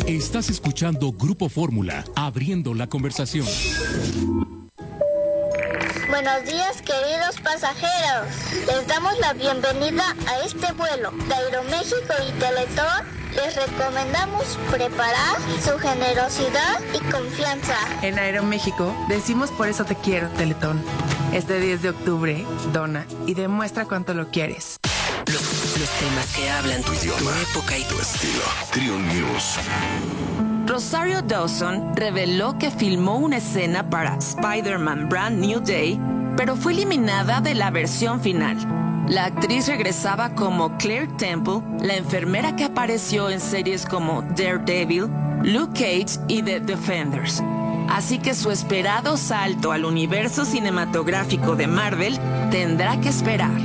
Estás escuchando Grupo Fórmula, abriendo la conversación. Buenos días, queridos pasajeros. Les damos la bienvenida a este vuelo de Aeroméxico y Teletón. Les recomendamos preparar su generosidad y confianza. En Aeroméxico decimos por eso te quiero, Teletón. Este 10 de octubre, dona y demuestra cuánto lo quieres. Los temas que hablan tu idioma, tu época y tu estilo. Trio News. Rosario Dawson reveló que filmó una escena para Spider-Man Brand New Day, pero fue eliminada de la versión final. La actriz regresaba como Claire Temple, la enfermera que apareció en series como Daredevil, Luke Cage y The Defenders. Así que su esperado salto al universo cinematográfico de Marvel tendrá que esperar.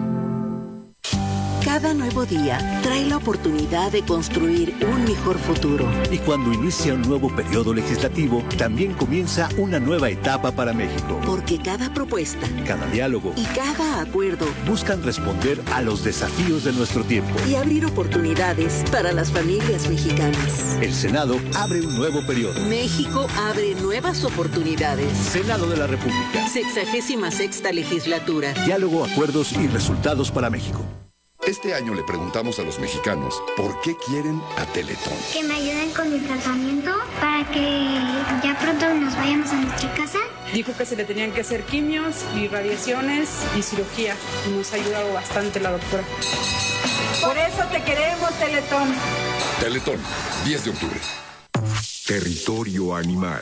Cada nuevo día trae la oportunidad de construir un mejor futuro. Y cuando inicia un nuevo periodo legislativo, también comienza una nueva etapa para México. Porque cada propuesta, cada diálogo y cada acuerdo buscan responder a los desafíos de nuestro tiempo y abrir oportunidades para las familias mexicanas. El Senado abre un nuevo periodo. México abre nuevas oportunidades. Senado de la República. 66ª legislatura. Diálogo, acuerdos y resultados para México. Este año le preguntamos a los mexicanos por qué quieren a Teletón. Que me ayuden con el tratamiento para que ya pronto nos vayamos a nuestra casa. Dijo que se le tenían que hacer quimios y radiaciones y cirugía. Nos ha ayudado bastante la doctora. Por eso te queremos, Teletón. Teletón, 10 de octubre. Territorio animal.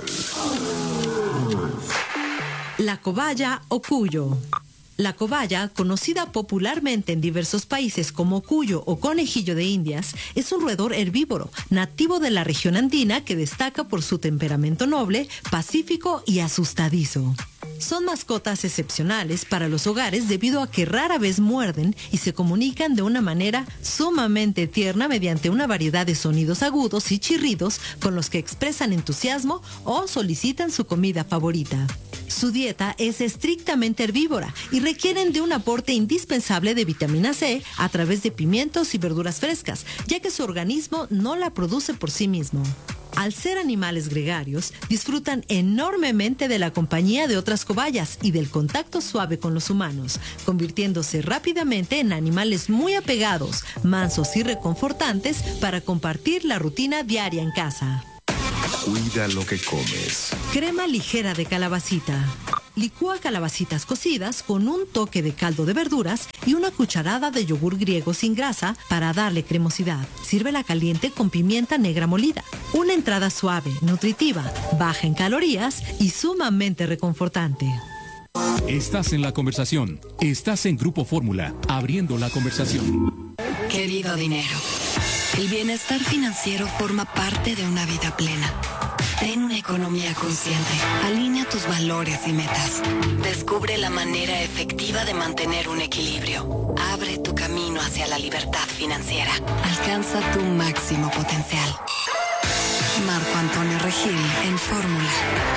La cobaya o cuyo. La cobaya, conocida popularmente en diversos países como cuyo o conejillo de Indias, es un roedor herbívoro nativo de la región andina que destaca por su temperamento noble, pacífico y asustadizo. Son mascotas excepcionales para los hogares debido a que rara vez muerden y se comunican de una manera sumamente tierna mediante una variedad de sonidos agudos y chirridos con los que expresan entusiasmo o solicitan su comida favorita. Su dieta es estrictamente herbívora y requieren de un aporte indispensable de vitamina C a través de pimientos y verduras frescas, ya que su organismo no la produce por sí mismo. Al ser animales gregarios, disfrutan enormemente de la compañía de otras cobayas y del contacto suave con los humanos, convirtiéndose rápidamente en animales muy apegados, mansos y reconfortantes para compartir la rutina diaria en casa. Cuida lo que comes. Crema ligera de calabacita. Licúa calabacitas cocidas con un toque de caldo de verduras y una cucharada de yogur griego sin grasa para darle cremosidad. Sírvela caliente con pimienta negra molida. Una entrada suave, nutritiva, baja en calorías y sumamente reconfortante. Estás en la conversación. Estás en Grupo Fórmula, abriendo la conversación. Querido dinero, el bienestar financiero forma parte de una vida plena. Ten una economía consciente. Alinea tus valores y metas. Descubre la manera efectiva de mantener un equilibrio. Abre tu camino hacia la libertad financiera. Alcanza tu máximo potencial. Marco Antonio Regil en Fórmula.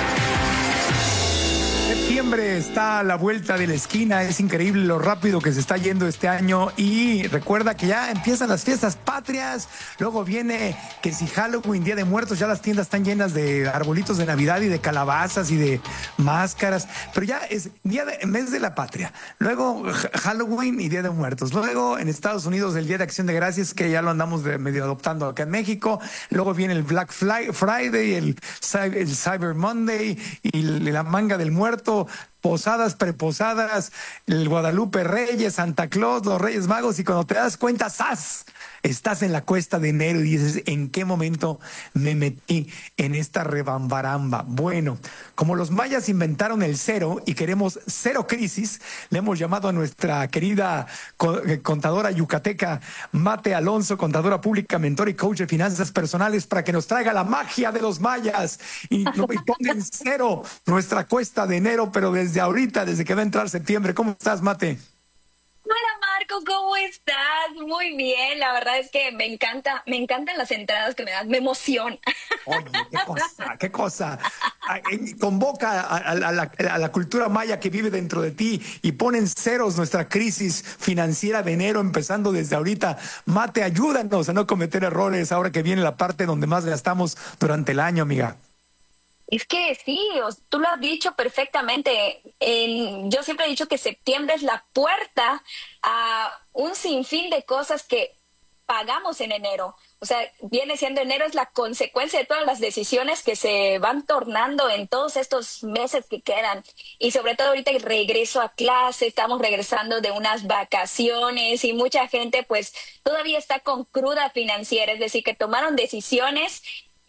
Septiembre está a la vuelta de la esquina, es increíble lo rápido que se está yendo este año y recuerda que ya empiezan las fiestas patrias, luego viene que si Halloween, Día de Muertos, ya las tiendas están llenas de arbolitos de Navidad y de calabazas y de máscaras, pero ya es mes de la patria, luego Halloween y Día de Muertos, luego en Estados Unidos el Día de Acción de Gracias, que ya lo andamos medio adoptando acá en México, luego viene el Black Friday, el Cyber Monday y la manga del muerto, posadas, preposadas, el Guadalupe Reyes, Santa Claus, los Reyes Magos, y cuando te das cuenta, ¡zas!, estás en la cuesta de enero y dices, ¿en qué momento me metí en esta rebambaramba? Bueno, como los mayas inventaron el cero y queremos cero crisis, le hemos llamado a nuestra querida contadora yucateca Mate Alonso, contadora pública, mentor y coach de finanzas personales, para que nos traiga la magia de los mayas y ponga en cero nuestra cuesta de enero, pero desde ahorita, desde que va a entrar septiembre. ¿Cómo estás, Mate? Hola Marco, ¿cómo estás? Muy bien, la verdad es que me encantan las entradas que me das, me emociona. Oye, qué cosa. convoca a la cultura maya que vive dentro de ti y pone en ceros nuestra crisis financiera de enero, empezando desde ahorita. Mate, ayúdanos a no cometer errores ahora que viene la parte donde más gastamos durante el año, amiga. Es que sí, tú lo has dicho perfectamente. Yo siempre he dicho que septiembre es la puerta a un sinfín de cosas que pagamos en enero. O sea, viene siendo enero es la consecuencia de todas las decisiones que se van tornando en todos estos meses que quedan. Y sobre todo ahorita el regreso a clase, estamos regresando de unas vacaciones y mucha gente pues todavía está con cruda financiera, es decir, que tomaron decisiones,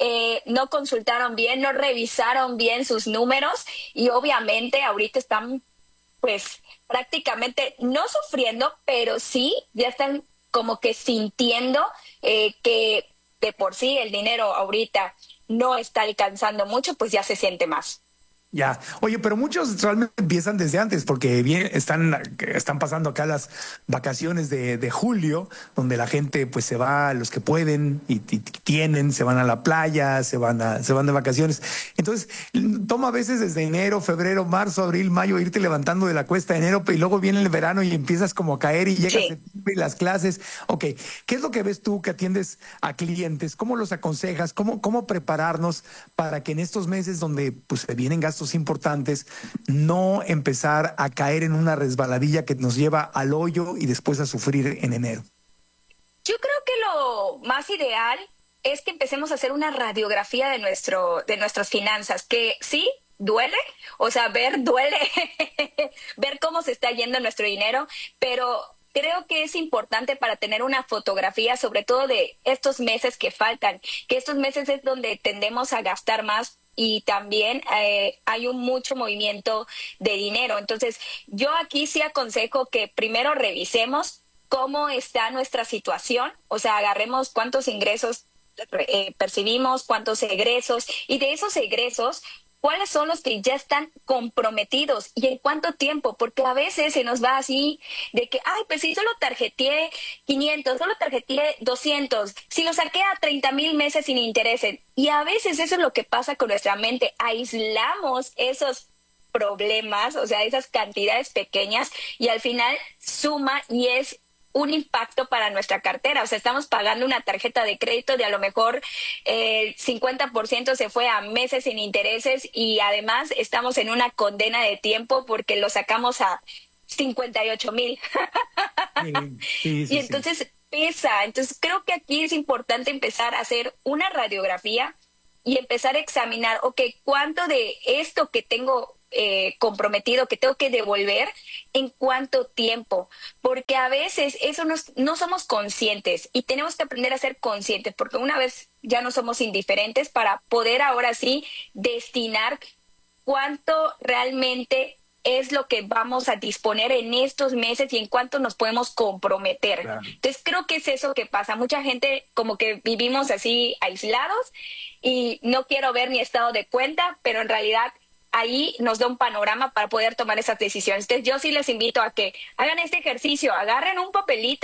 no consultaron bien, no revisaron bien sus números y obviamente ahorita están pues prácticamente no sufriendo, pero sí ya están como que sintiendo que de por sí el dinero ahorita no está alcanzando mucho, pues ya se siente más. Ya. Oye, pero muchos realmente empiezan desde antes porque están pasando acá las vacaciones de julio, donde la gente pues se va, los que pueden y tienen, se van a la playa, se van de vacaciones. Entonces, toma a veces desde enero, febrero, marzo, abril, mayo, irte levantando de la cuesta de enero, y luego viene el verano y empiezas como a caer y llega septiembre y las clases. Ok, ¿qué es lo que ves tú que atiendes a clientes? ¿Cómo los aconsejas? ¿Cómo prepararnos para que en estos meses donde pues se vienen gastos importantes, no empezar a caer en una resbaladilla que nos lleva al hoyo y después a sufrir en enero? Yo creo que lo más ideal es que empecemos a hacer una radiografía de nuestras finanzas, que sí duele, o sea, duele ver cómo se está yendo nuestro dinero, pero creo que es importante para tener una fotografía, sobre todo de estos meses que faltan, que estos meses es donde tendemos a gastar más y también hay mucho movimiento de dinero. Entonces, yo aquí sí aconsejo que primero revisemos cómo está nuestra situación, o sea, agarremos cuántos ingresos percibimos, cuántos egresos, y de esos egresos, ¿cuáles son los que ya están comprometidos y en cuánto tiempo? Porque a veces se nos va así de que, ay, pues si solo tarjeteé 500, solo tarjeteé 200, si lo saqué a 30,000 meses sin intereses. Y a veces eso es lo que pasa con nuestra mente. Aislamos esos problemas, o sea, esas cantidades pequeñas, y al final suma y es un impacto para nuestra cartera. O sea, estamos pagando una tarjeta de crédito de a lo mejor el 50% se fue a meses sin intereses y además estamos en una condena de tiempo porque lo sacamos a 58,000. Sí, y entonces pesa. Entonces creo que aquí es importante empezar a hacer una radiografía y empezar a examinar, ok, ¿cuánto de esto que tengo comprometido, que tengo que devolver, en cuánto tiempo? Porque a veces eso no somos conscientes y tenemos que aprender a ser conscientes, porque una vez ya no somos indiferentes para poder ahora sí destinar cuánto realmente es lo que vamos a disponer en estos meses y en cuánto nos podemos comprometer. Claro. Entonces creo que es eso que pasa. Mucha gente como que vivimos así aislados y no quiero ver mi estado de cuenta, pero en realidad ahí nos da un panorama para poder tomar esas decisiones. Entonces yo sí les invito a que hagan este ejercicio, agarren un papelito,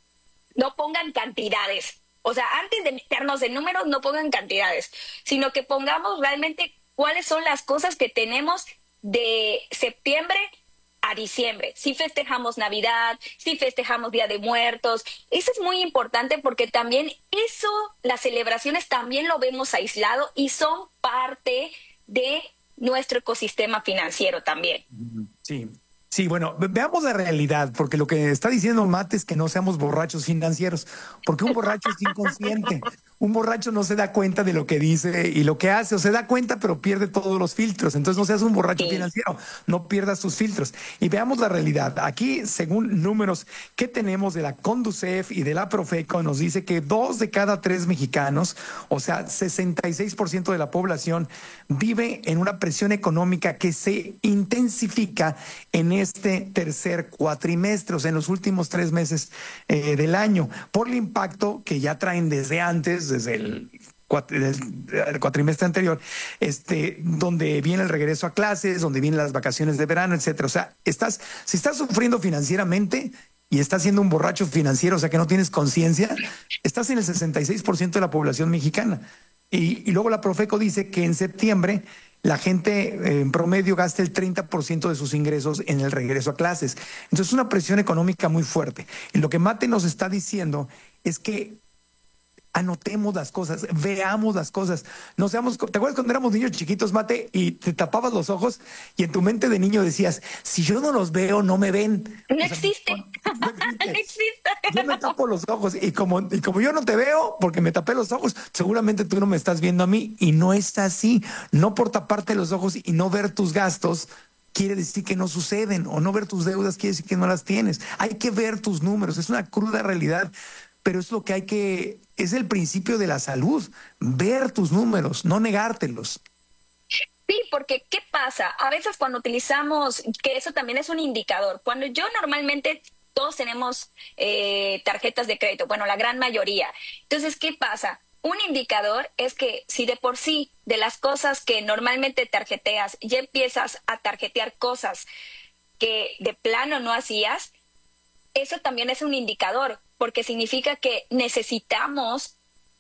no pongan cantidades. O sea, antes de meternos en números, no pongan cantidades, sino que pongamos realmente cuáles son las cosas que tenemos de septiembre a diciembre. Si festejamos Navidad, si festejamos Día de Muertos, eso es muy importante porque también eso, las celebraciones también lo vemos aislado y son parte de nuestro ecosistema financiero también. Sí, bueno, veamos la realidad, porque lo que está diciendo Mate es que no seamos borrachos financieros, porque un borracho es inconsciente. Un borracho no se da cuenta de lo que dice y lo que hace, o se da cuenta pero pierde todos los filtros. Entonces no seas un borracho financiero, no pierdas tus filtros. Y veamos la realidad. Aquí, según números que tenemos de la Conducef y de la Profeco, nos dice que 2 de cada 3 mexicanos, o sea, 66% de la población, vive en una presión económica que se intensifica en este tercer cuatrimestre, o sea, en los últimos 3 meses del año, por el impacto que ya traen desde antes, desde el cuatrimestre anterior, donde viene el regreso a clases, donde vienen las vacaciones de verano, etcétera. O sea, si estás sufriendo financieramente y estás siendo un borracho financiero, o sea, que no tienes conciencia, estás en el 66% de la población mexicana. Y luego la Profeco dice que en septiembre la gente en promedio gasta el 30% de sus ingresos en el regreso a clases. Entonces es una presión económica muy fuerte. Y lo que Mate nos está diciendo es que anotemos las cosas, veamos las cosas. No seamos, ¿te acuerdas cuando éramos niños chiquitos, Mate, y te tapabas los ojos y en tu mente de niño decías, si yo no los veo, no me ven? No existe. No existe. Yo me tapo los ojos y como yo no te veo porque me tapé los ojos, seguramente tú no me estás viendo a mí, y no es así. No por taparte los ojos y no ver tus gastos quiere decir que no suceden, o no ver tus deudas quiere decir que no las tienes. Hay que ver tus números, es una cruda realidad. Pero es lo que es el principio de la salud, ver tus números, no negártelos. Sí, porque ¿qué pasa? A veces cuando utilizamos, que eso también es un indicador, cuando yo normalmente, todos tenemos tarjetas de crédito, bueno, la gran mayoría. Entonces, ¿qué pasa? Un indicador es que si de por sí, de las cosas que normalmente tarjeteas, ya empiezas a tarjetear cosas que de plano no hacías, eso también es un indicador, porque significa que necesitamos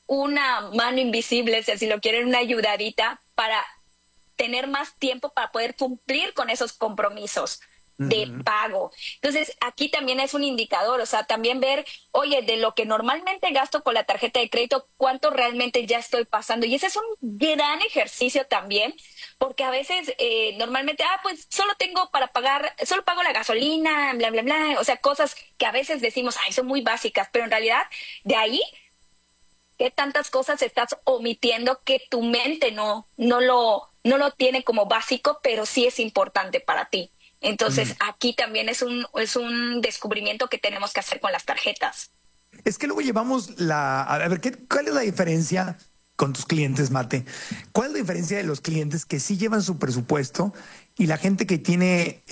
una mano invisible, si lo quieren, una ayudadita para tener más tiempo para poder cumplir con esos compromisos de pago. Entonces, aquí también es un indicador, o sea, también ver, oye, de lo que normalmente gasto con la tarjeta de crédito, ¿cuánto realmente ya estoy pasando? Y ese es un gran ejercicio también, porque a veces normalmente, pues solo tengo para pagar, solo pago la gasolina, bla, bla, bla, o sea, cosas que a veces decimos, son muy básicas, pero en realidad, de ahí, ¿qué tantas cosas estás omitiendo que tu mente no lo tiene como básico, pero sí es importante para ti? Entonces, aquí también es un descubrimiento que tenemos que hacer con las tarjetas. Es que luego llevamos a ver, ¿cuál es la diferencia con tus clientes, Mate? ¿Cuál es la diferencia de los clientes que sí llevan su presupuesto y la gente que tiene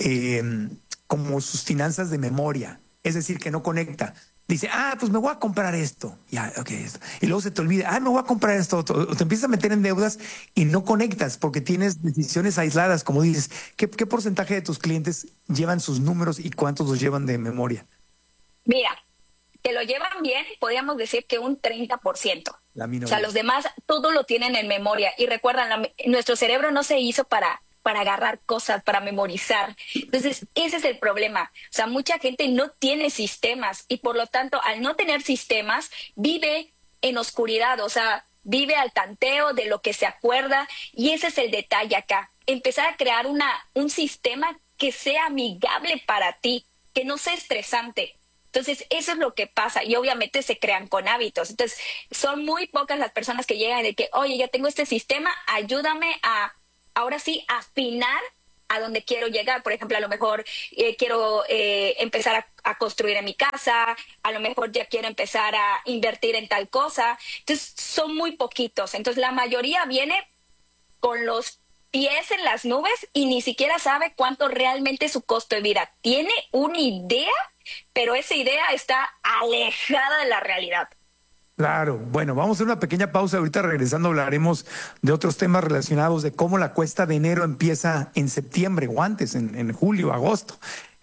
como sus finanzas de memoria? Es decir, que no conecta. Dice, pues me voy a comprar esto. Ya, ok, esto. Y luego se te olvida, me voy a comprar esto. O te empiezas a meter en deudas y no conectas porque tienes decisiones aisladas, como dices. ¿Qué porcentaje de tus clientes llevan sus números y cuántos los llevan de memoria? Mira, que lo llevan bien, podríamos decir que un 30%. La minoría. O sea, los demás todo lo tienen en memoria. Y recuerdan, nuestro cerebro no se hizo para agarrar cosas, para memorizar. Entonces, ese es el problema. O sea, mucha gente no tiene sistemas y por lo tanto, al no tener sistemas, vive en oscuridad, o sea, vive al tanteo de lo que se acuerda, y ese es el detalle acá. Empezar a crear un sistema que sea amigable para ti, que no sea estresante. Entonces, eso es lo que pasa, y obviamente se crean con hábitos. Entonces, son muy pocas las personas que llegan de que, oye, ya tengo este sistema, ayúdame a ahora sí afinar a donde quiero llegar. Por ejemplo, a lo mejor quiero empezar a construir en mi casa, a lo mejor ya quiero empezar a invertir en tal cosa. Entonces, son muy poquitos. Entonces, la mayoría viene con los pies en las nubes y ni siquiera sabe cuánto realmente es su costo de vida. Tiene una idea, pero esa idea está alejada de la realidad. Claro, bueno, vamos a hacer una pequeña pausa. Ahorita regresando hablaremos de otros temas relacionados de cómo la cuesta de enero empieza en septiembre o antes, en julio, agosto.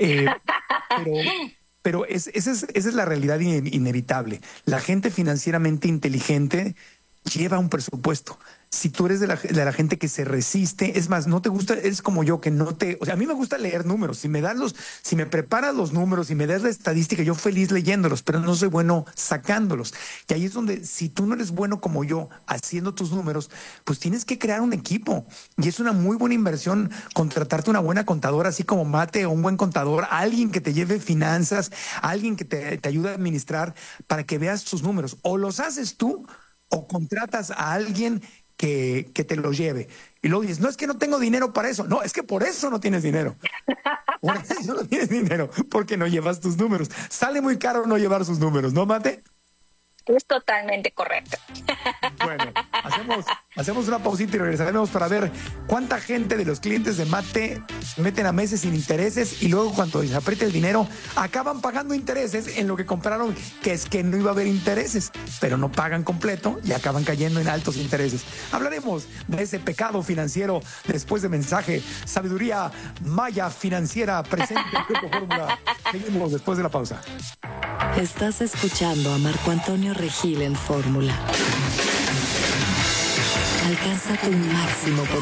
Pero esa es la realidad inevitable. La gente financieramente inteligente lleva un presupuesto. Si tú eres de la gente que se resiste, es más, no te gusta, eres como yo, que no te... O sea, a mí me gusta leer números. Si me preparas los números y me das la estadística, yo feliz leyéndolos, pero no soy bueno sacándolos. Y ahí es donde, si tú no eres bueno como yo haciendo tus números, pues tienes que crear un equipo. Y es una muy buena inversión contratarte una buena contadora, así como Mate, o un buen contador, alguien que te lleve finanzas, alguien que te ayude a administrar para que veas tus números. O los haces tú o contratas a alguien que te lo lleve. Y luego dices, no, es que no tengo dinero para eso. No, es que por eso no tienes dinero. Por eso no tienes dinero, porque no llevas tus números. Sale muy caro no llevar sus números, ¿no, Mate? Es totalmente correcto. Bueno, hacemos una pausita y regresaremos para ver cuánta gente de los clientes de Mate se meten a meses sin intereses y luego cuando les apriete el dinero acaban pagando intereses en lo que compraron, que es que no iba a haber intereses, pero no pagan completo y acaban cayendo en altos intereses. Hablaremos de ese pecado financiero después de mensaje. Sabiduría Maya Financiera presente en Grupo Fórmula. Seguimos después de la pausa. Estás escuchando a Marco Antonio Regil en Fórmula. Alcanza tu máximo potencial.